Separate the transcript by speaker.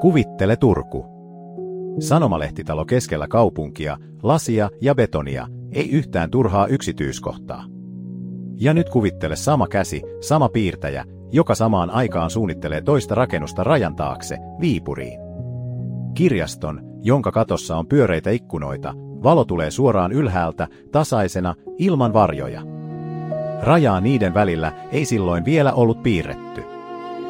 Speaker 1: Kuvittele Turku. Sanomalehtitalo keskellä kaupunkia, lasia ja betonia, ei yhtään turhaa yksityiskohtaa. Ja nyt kuvittele sama käsi, sama piirtäjä, joka samaan aikaan suunnittelee toista rakennusta rajan taakse, Viipuriin. Kirjaston, jonka katossa on pyöreitä ikkunoita, valo tulee suoraan ylhäältä, tasaisena, ilman varjoja. Rajaa niiden välillä ei silloin vielä ollut piirretty.